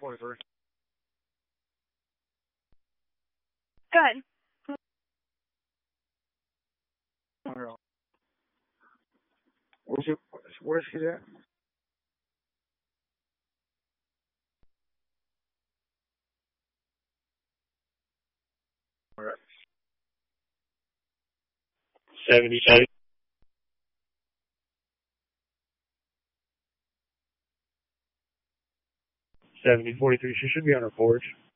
43. Good. Where's she at? All right. 77. 7043. She should be on her porch.